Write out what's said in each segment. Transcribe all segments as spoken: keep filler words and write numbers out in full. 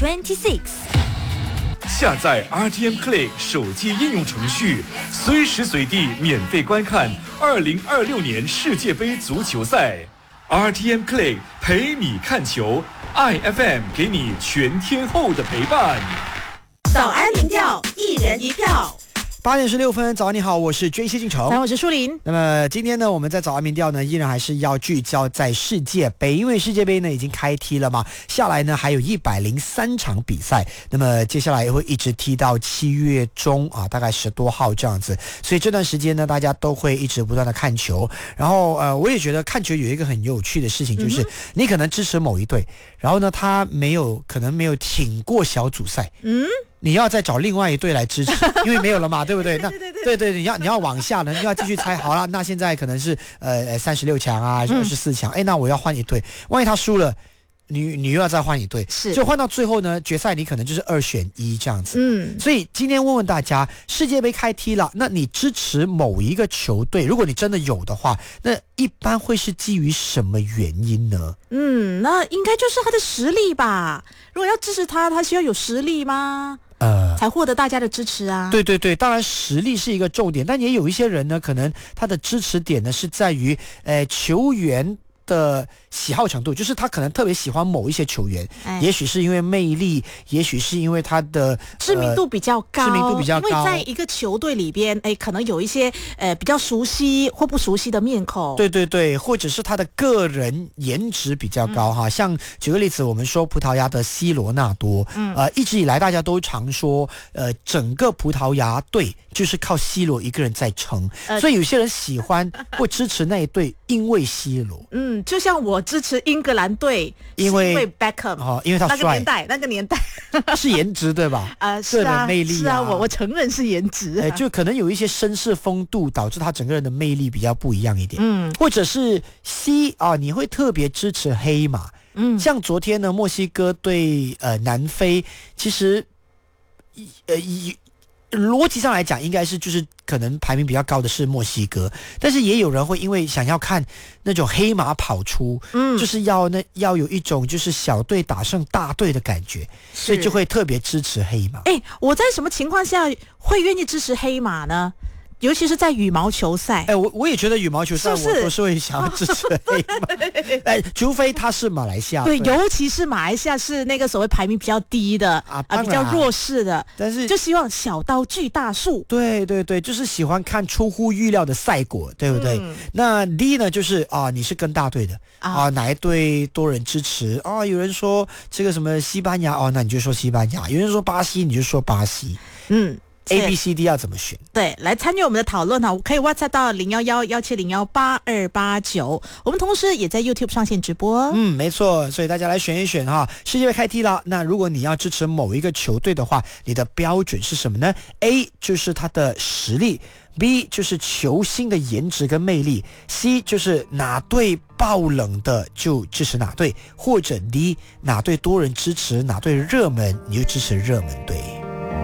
二十六。 下载 R T M Click 手机应用程序，随时随地免费观看二零二六年世界杯足球赛。R T M Click 陪你看球 ，I F M 给你全天候的陪伴。 早安民调，一人一票。 八点十六分，早安你好，我是 J C 进城， 我是舒琳。 那么今天呢，我们在早安民调呢，依然还是要聚焦在世界杯，因为世界杯呢已经开踢了嘛，下来呢还有一百零三场比赛，那么接下来也会一直踢到七月中啊，大概十多号这样子，所以这段时间呢，大家都会一直不断的看球，然后呃，我也觉得看球有一个很有趣的事情，就是你可能支持某一队，然后呢，他没有可能没有挺过小组赛，嗯。你要再找另外一队来支持，因为没有了嘛，对不对？那对对，你要你要往下呢，你要继续猜。好了，那现在可能是呃三十六强啊，二十四强，哎，那我要换一队，万一他输了。你你又要再换一队， 是就换到最后呢，决赛你可能就是二选一这样子。 嗯， 所以今天问问大家，世界杯开踢了，那你支持某一个球队？如果你真的有的话，那一般会是基于什么原因呢？ 嗯，那应该就是他的实力吧。如果要支持他，他需要有实力吗？呃，才获得大家的支持啊。 对对对，当然实力是一个重点，但也有一些人呢，可能他的支持点呢是在于，呃，球员的喜好程度，就是他可能特别喜欢某一些球员，哎、也许是因为魅力，也许是因为他的知名度比较高， 知名度比较高， 因为在一个球队里边，哎，可能有一些呃比较熟悉或不熟悉的面孔， 对对对，或者是他的个人颜值比较高、嗯、哈。像举个例子，我们说葡萄牙的 C 罗纳多，嗯，呃，一直以来大家都常说，呃，整个葡萄牙队就是靠 C 罗一个人在撑、呃，所以有些人喜欢或支持那一队，因为 C 罗， 嗯，就像我支持英格兰队， 因为因为 Beckham， 哦，因为他帅， 那个年代，那个年代是颜值对吧？ 呃，是啊， 个人魅力、啊， 是啊，我我承认是颜值、啊， 哎，就可能有一些绅士风度，导致他整个人的魅力比较不一样一点， 嗯， 或者是 C 啊，你会特别支持黑马，嗯，像昨天呢，墨西哥对呃南非，其实呃以。逻辑上来讲，应该是就是可能排名比较高的是墨西哥，但是也有人会因为想要看那种黑马跑出，嗯，就是要那要有一种就是小队打胜大队的感觉，所以就会特别支持黑马。 哎，我在什么情况下会愿意支持黑马呢？尤其是在羽毛球赛， 哎，我我也觉得羽毛球赛， 是是我都是会想要支持黑马，哎，除非他是马来西亚， 对，尤其是马来西亚是那个所谓排名比较低的啊，啊比较弱势的， 但是就希望小刀锯大树， 对对对，就是喜欢看出乎预料的赛果，对不对？嗯、那 D 呢，就是啊，你是跟大队的啊, 啊，哪一队多人支持啊？有人说这个什么西班牙哦，那你就说西班牙；有人说巴西，你就说巴西， 嗯。 A B C D 要怎么选？ 对，来参与我们的讨论哈，可以 WhatsApp 到零一一一七零一八二八九，我们同时也在 YouTube 上线直播。 嗯，没错，所以大家来选一选哈。世界杯开踢了，那如果你要支持某一个球队的话，你的标准是什么呢 ？A 就是他的实力 ，B 就是球星的颜值跟魅力 ，C 就是哪队爆冷的就支持哪队，或者 D 哪队多人支持哪队热门你就支持热门队。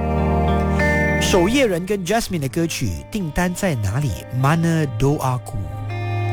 守夜人跟 Jasmine 的歌曲订单在哪里 Mana Doaku